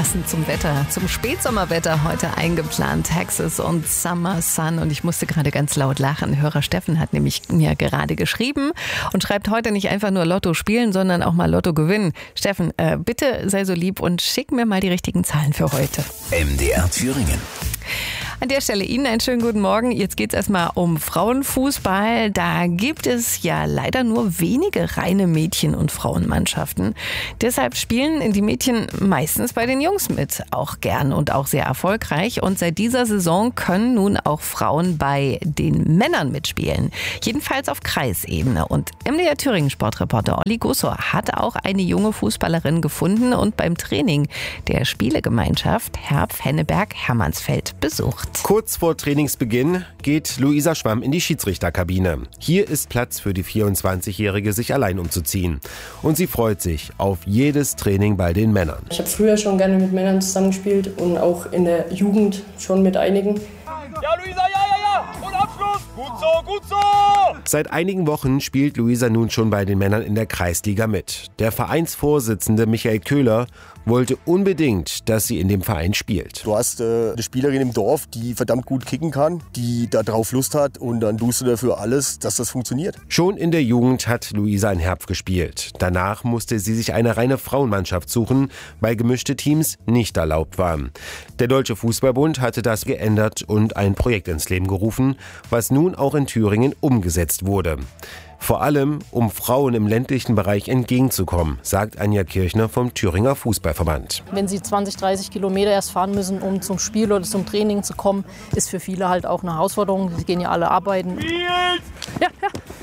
passend zum Wetter, zum Spätsommerwetter heute eingeplant. Texas und Summer Sun. Und ich musste gerade ganz laut lachen. Hörer Steffen hat nämlich mir gerade geschrieben und schreibt heute nicht einfach nur Lotto spielen, sondern auch mal Lotto gewinnen. Steffen, bitte sei so lieb und schick mir mal die richtigen Zahlen für heute. MDR Thüringen. An der Stelle Ihnen einen schönen guten Morgen. Jetzt geht es erstmal um Frauenfußball. Da gibt es ja leider nur wenige reine Mädchen- und Frauenmannschaften. Deshalb spielen die Mädchen meistens bei den Jungs mit. Auch gern und auch sehr erfolgreich. Und seit dieser Saison können nun auch Frauen bei den Männern mitspielen. Jedenfalls auf Kreisebene. Und MDR Thüringen Sportreporter Olli Gussor hat auch eine junge Fußballerin gefunden und beim Training der Spielegemeinschaft Herb-Henneberg-Hermannsfeld besucht. Kurz vor Trainingsbeginn geht Luisa Schwamm in die Schiedsrichterkabine. Hier ist Platz für die 24-Jährige, sich allein umzuziehen. Und sie freut sich auf jedes Training bei den Männern. Ich habe früher schon gerne mit Männern zusammengespielt und auch in der Jugend schon mit einigen. Ja, Luisa, ja! Und Abschluss! Gut so! Seit einigen Wochen spielt Luisa nun schon bei den Männern in der Kreisliga mit. Der Vereinsvorsitzende Michael Köhler wollte unbedingt, dass sie in dem Verein spielt. Du hast eine Spielerin im Dorf, die verdammt gut kicken kann, die da drauf Lust hat und dann tust du dafür alles, dass das funktioniert. Schon in der Jugend hat Luisa in Herb gespielt. Danach musste sie sich eine reine Frauenmannschaft suchen, weil gemischte Teams nicht erlaubt waren. Der Deutsche Fußballbund hatte das geändert und ein Projekt ins Leben gerufen, was nun auch in Thüringen umgesetzt wurde. Vor allem, um Frauen im ländlichen Bereich entgegenzukommen, sagt Anja Kirchner vom Thüringer Fußballverband. Wenn sie 20, 30 Kilometer erst fahren müssen, um zum Spiel oder zum Training zu kommen, ist für viele halt auch eine Herausforderung. Sie gehen ja alle arbeiten. Ja.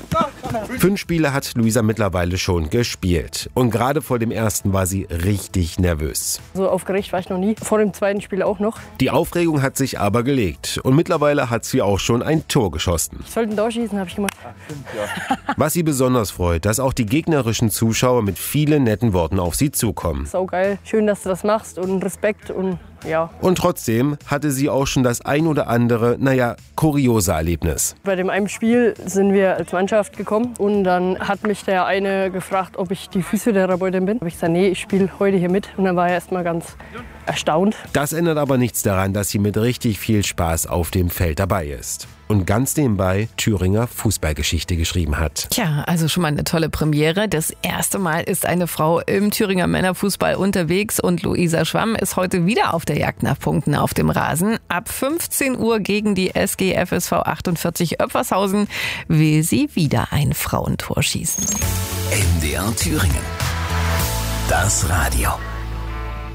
5 Spiele hat Luisa mittlerweile schon gespielt. Und gerade vor dem ersten war sie richtig nervös. So aufgeregt war ich noch nie. Vor dem zweiten Spiel auch noch. Die Aufregung hat sich aber gelegt. Und mittlerweile hat sie auch schon ein Tor geschossen. Ich sollte ein Tor schießen, habe ich gemacht. Was sie besonders freut, dass auch die gegnerischen Zuschauer mit vielen netten Worten auf sie zukommen. Saugeil. Schön, dass du das machst und Respekt und ja. Und trotzdem hatte sie auch schon das ein oder andere, kuriose Erlebnis. Bei dem einen Spiel sind wir als Mannschaft gekommen und dann hat mich der eine gefragt, ob ich die Physiotherapeutin bin. Habe ich gesagt, nee, ich spiele heute hier mit. Und dann war er erstmal ganz erstaunt. Das ändert aber nichts daran, dass sie mit richtig viel Spaß auf dem Feld dabei ist. Und ganz nebenbei Thüringer Fußballgeschichte geschrieben hat. Tja, also schon mal eine tolle Premiere. Das erste Mal ist eine Frau im Thüringer Männerfußball unterwegs und Luisa Schwamm ist heute wieder auf der Jagd nach Punkten auf dem Rasen. Ab 15 Uhr gegen die SG FSV 48 Oepfershausen will sie wieder ein Frauentor schießen. MDR Thüringen. Das Radio.